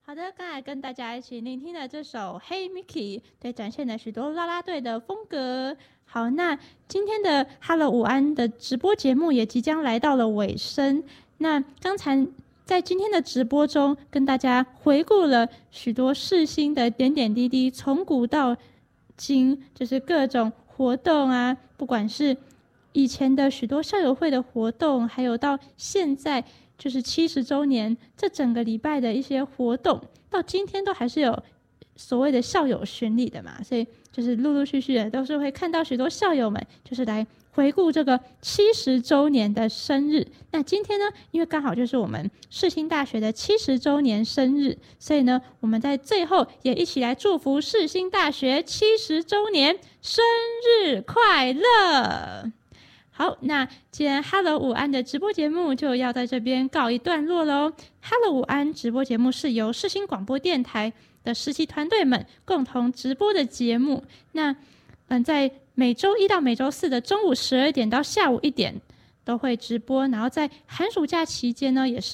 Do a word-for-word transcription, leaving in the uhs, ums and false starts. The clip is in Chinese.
好的，刚才跟大家一起聆听的这首《Hey Mickey》，对，展现了许多啦啦队的风格。好，那今天的 Hello 午安的直播节目也即将来到了尾声。那刚才在今天的直播中，跟大家回顾了许多世新的点点滴滴，从古到今，就是各种活动啊，不管是以前的许多校友会的活动，还有到现在就是七十周年这整个礼拜的一些活动，到今天都还是有所谓的校友巡礼的嘛，所以就是陆陆续续的都是会看到许多校友们就是来回顾这个七十周年的生日。那今天呢，因为刚好就是我们世新大学的七十周年生日，所以呢，我们在最后也一起来祝福世新大学七十周年生日快乐。好，那今天 Hello 午安的直播节目就要在这边告一段落喽。Hello 午安直播节目是由世新广播电台的实习团队们共同直播的节目。那嗯，在每周一到每周四的中午十二点到下午一点都会直播，然后在寒暑假期间呢，也是